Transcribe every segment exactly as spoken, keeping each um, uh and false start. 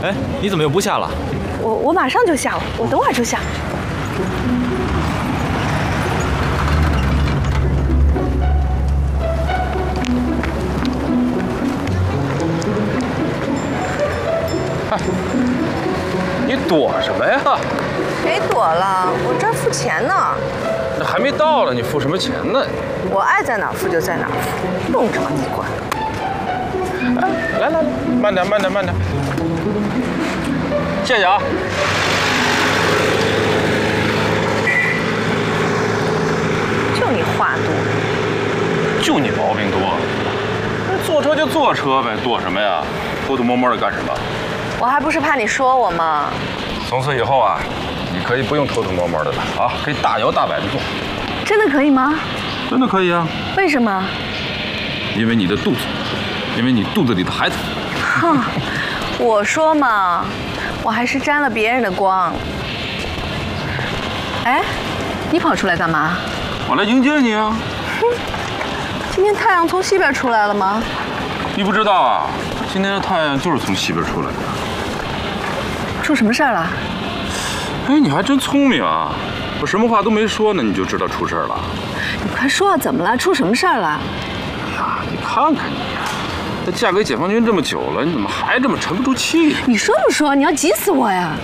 哎，你怎么又不下了？ 我我马上就下了，我等会儿就下。 哎，你躲什么呀？ 别躲了，我这儿付钱呢。 那还没到呢，你付什么钱呢？ 我爱在哪儿付就在哪儿付，用着你管。 哎，来来来，慢点慢点慢点，谢谢啊。 就你话多， 就你毛病多。那坐车就坐车呗，躲什么呀？偷偷摸摸的干什么？ 我还不是怕你说我吗？ 从此以后啊，你可以不用偷偷摸摸的了啊，可以大摇大摆的做。 真的可以吗？ 真的可以啊。 为什么？ 因为你的肚子，因为你肚子里的孩子。 哼，我说嘛，我还是沾了别人的光。哎，你跑出来干嘛？ 我来迎接你啊。 哼，今天太阳从西边出来了吗？ 你不知道啊，今天的太阳就是从西边出来的。 出什么事儿了？ 哎，你还真聪明啊！我什么话都没说呢，你就知道出事儿了。 你快说啊，怎么了？出什么事儿了？ 哎呀，你看看你，都嫁给解放军这么久了，你怎么还这么沉不住气？ 你说不说？你要急死我呀！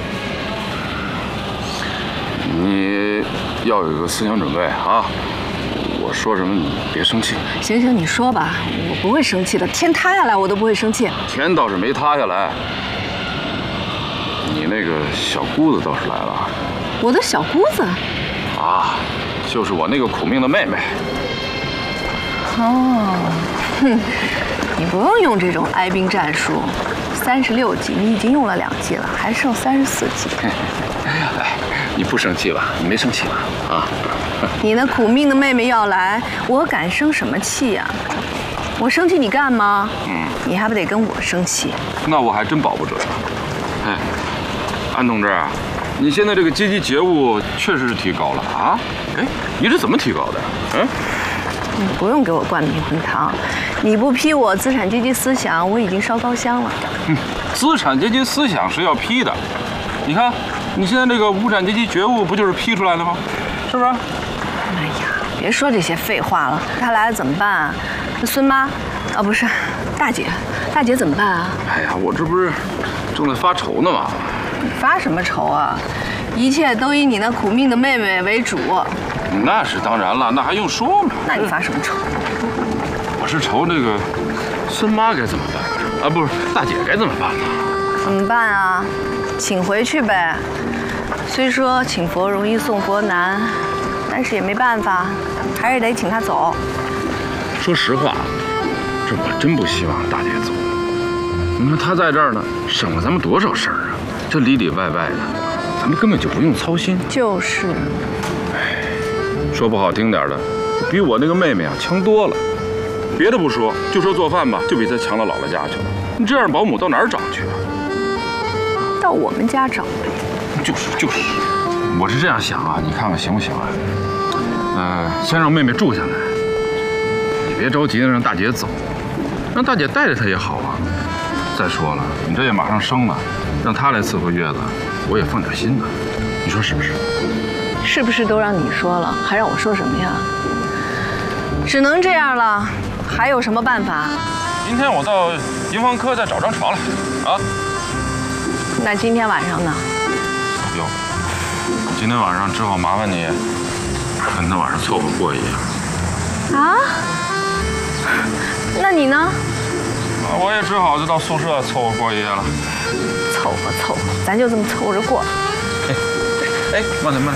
你要有一个思想准备啊！我说什么你别生气。 行行，你说吧，我不会生气的。天塌下来我都不会生气。 天倒是没塌下来，你那个小姑子倒是来了。 我的小姑子？ 啊，就是我那个苦命的妹妹。 哦，哼，你不用用这种哀兵战术。三十六计，你已经用了两计了，还剩三十四计。 哎，你不生气吧？你没生气吧？啊？ 你那苦命的妹妹要来，我敢生什么气呀？我生气你干吗？嗯，你还不得跟我生气？ 那我还真保不准。哎，安同志，你现在这个阶级觉悟确实是提高了啊！哎，你是怎么提高的？嗯？ 你不用给我灌迷魂汤，你不批我资产阶级思想，我已经烧高香了。 嗯，资产阶级思想是要批的，你看你现在这个无产阶级觉悟不就是批出来的吗？是不是？ 哎呀，别说这些废话了。他来了怎么办啊？那孙妈，啊不是，大姐，大姐怎么办啊？ 哎呀，我这不是正在发愁呢吗？ 你发什么愁啊？一切都以你那苦命的妹妹为主。 那是当然了，那还用说吗？ 那你发什么愁？ 我是愁这个孙妈该怎么办啊？不是大姐该怎么办呢？ 怎么办啊？请回去呗。虽说请佛容易送佛难，但是也没办法，还是得请她走。 说实话，这我真不希望大姐走。你看她在这儿呢，省了咱们多少事儿啊！这里里外外的，咱们根本就不用操心。 就是。 说不好听点的，比我那个妹妹啊强多了。别的不说，就说做饭吧，就比她强到姥姥家去了。你这样保姆到哪儿找去啊？ 到我们家找呗。 就是就是，我是这样想啊，你看看行不行啊？呃，先让妹妹住下来，你别着急的让大姐走，让大姐带着她也好啊。再说了，你这也马上生了，让她来伺候月子，我也放点心呢。你说是不是？ 是不是都让你说了，还让我说什么呀？只能这样了，还有什么办法？ 明天我到营房科再找张床来，啊？ 那今天晚上呢？ 不用，今天晚上只好麻烦你跟他晚上凑合过一夜。 啊？那你呢？ 啊，我也只好就到宿舍凑合过一夜了。 凑合凑合，咱就这么凑合着过。 哎，哎，慢点慢点。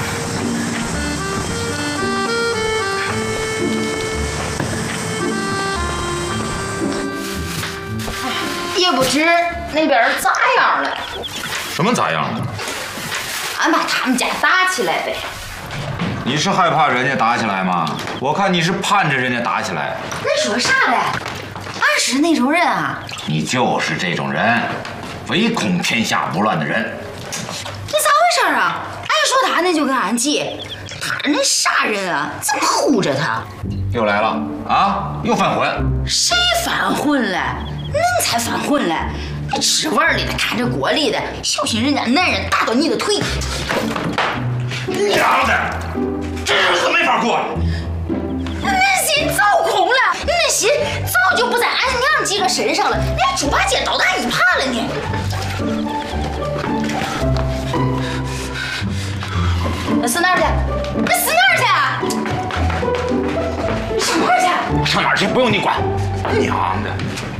也不知那边咋样了。 什么咋样了？ 俺把他们家打起来呗。 你是害怕人家打起来吗？我看你是盼着人家打起来。 恁说啥嘞？俺是那种人啊。 你就是这种人，唯恐天下不乱的人。 你咋回事啊？俺一说他，恁就跟俺急。他那啥人啊？怎么护着他？ 又来了啊！又犯浑。 谁犯浑了？恁才犯浑嘞！你别吃碗里的看着锅里的，小心人家男人打到你的腿。 娘的，这日子没法过了。 那心早空了，那心早就不在俺娘几个身上了，连猪八戒倒打一耙了呢。那死哪儿去？那死哪儿去啊？上哪儿去？ 上哪儿去？不用你管。娘的！